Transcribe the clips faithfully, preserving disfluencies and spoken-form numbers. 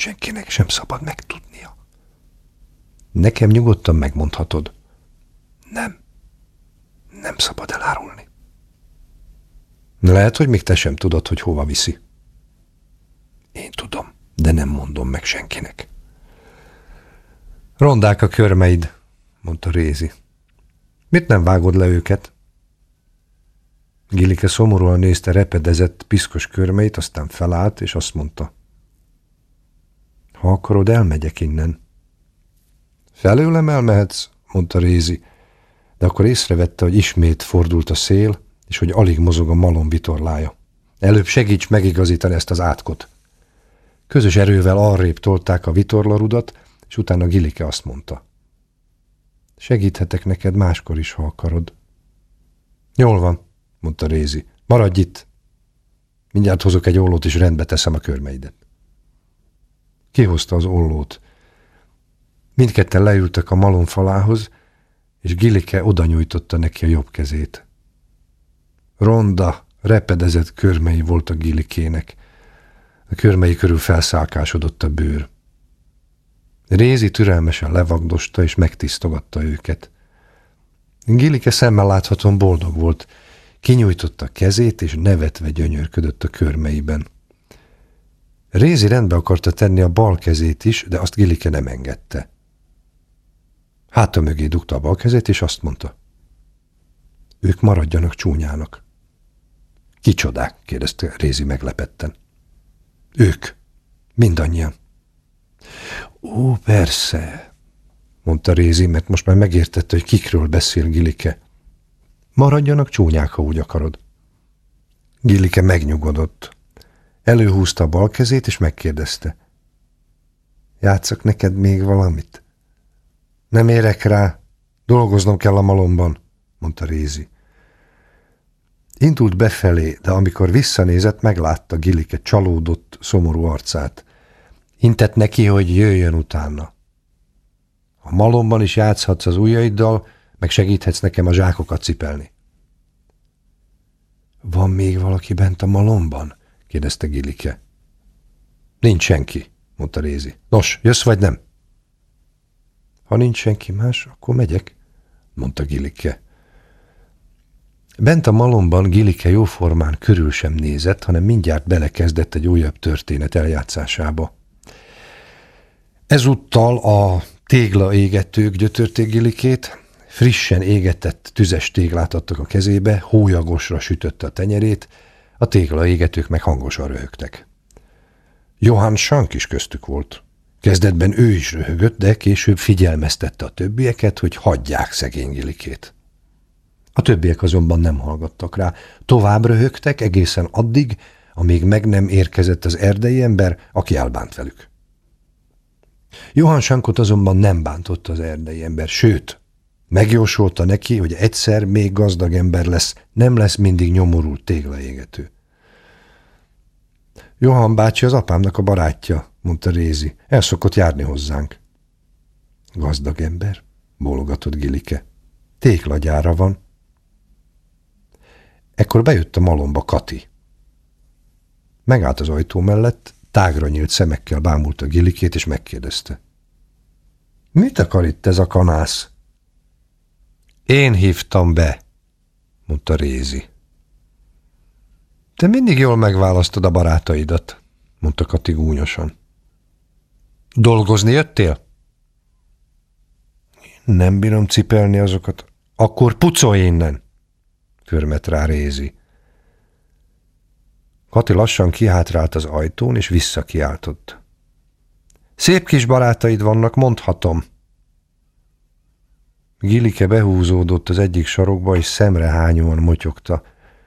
senkinek sem szabad megtudnia. Nekem nyugodtan megmondhatod. Nem. Nem szabad elárulni. Lehet, hogy még te sem tudod, hogy hova viszi. Én tudom, de nem mondom meg senkinek. Rondák a körmeid, mondta Rézi. Mit nem vágod le őket? Gilike szomorúan nézte repedezett, piszkos körmeit, aztán felállt, és azt mondta. Ha akarod, elmegyek innen. Felőlem elmehetsz, mondta Rézi, de akkor észrevette, hogy ismét fordult a szél, és hogy alig mozog a malom vitorlája. Előbb segíts megigazítani ezt az átkot. Közös erővel arrébb tolták a vitorlarudat, és utána Gilike azt mondta. Segíthetek neked máskor is, ha akarod. Jól van, mondta Rézi. Maradj itt. Mindjárt hozok egy ollót, és rendbe teszem a körmeidet. Kihozta az ollót. Mindketten leültek a malom falához, és Gilike oda nyújtotta neki a jobb kezét. Ronda, repedezett körmei voltak Gilikének. A körmei körül felszálkásodott a bőr. Rézi türelmesen levagdosta és megtisztogatta őket. Gilike szemmel láthatóan boldog volt. Kinyújtotta a kezét, és nevetve gyönyörködött a körmeiben. Rézi rendbe akarta tenni a bal kezét is, de azt Gilike nem engedte. Háta mögé dugta a bal kezét, és azt mondta. Ők maradjanak csúnyának. Kicsodák? Kérdezte Rézi meglepetten. Ők. Mindannyian. Ó, persze, mondta Rézi, mert most már megértette, hogy kikről beszél Gilike. Maradjanak csúnyák, ha úgy akarod. Gilike megnyugodott. Előhúzta a bal kezét, és megkérdezte. Játsszak neked még valamit? Nem érek rá, dolgoznom kell a malomban, mondta Rézi. Indult befelé, de amikor visszanézett, meglátta Gilike csalódott, szomorú arcát. Intett neki, hogy jöjjön utána. A malomban is játszhatsz az ujjaiddal, meg segíthetsz nekem a zsákokat cipelni. Van még valaki bent a malomban? Kérdezte Gilike. Nincs senki, mondta Rézi. Nos, jössz vagy nem? Ha nincs senki más, akkor megyek, mondta Gilike. Bent a malomban Gilike jóformán körül sem nézett, hanem mindjárt belekezdett egy újabb történet eljátszásába. Ezúttal a téglaégetők gyötörték Gilikét, frissen égetett tüzes téglát adtak a kezébe, hólyagosra sütötte a tenyerét, a téglaégetők meg hangosan röhögtek. Johann Schank is köztük volt. Kezdetben ő is röhögött, de később figyelmeztette a többieket, hogy hagyják szegény Gilikét. A többiek azonban nem hallgattak rá. Tovább röhögtek egészen addig, amíg meg nem érkezett az erdei ember, aki elbánt velük. Johann Schankot azonban nem bántotta az erdei ember, sőt, megjósolta neki, hogy egyszer még gazdag ember lesz, nem lesz mindig nyomorult téglaégető. Johann bácsi az apámnak a barátja, mondta Rézi. El szokott járni hozzánk. Gazdag ember, bólogatott Gilike. Téglagyára van. Ekkor bejött a malomba Kati. Megállt az ajtó mellett, tágra nyílt szemekkel bámulta Gilikét, és megkérdezte. Mit akar itt ez a kanász? Én hívtam be, mondta Rézi. Te mindig jól megválasztod a barátaidat, mondta Kati gúnyosan. Dolgozni jöttél? Nem bírom cipelni azokat. Akkor pucolj innen, förmet rá Rézi. Kati lassan kihátrált az ajtón, és visszakiáltott. Szép kis barátaid vannak, mondhatom. Gilike behúzódott az egyik sarokba, és szemrehányóan motyogta.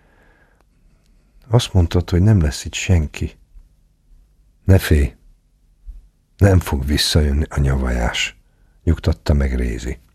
Azt mondtad, hogy nem lesz itt senki. Ne félj, nem fog visszajönni a nyavajás, nyugtatta meg Rézi.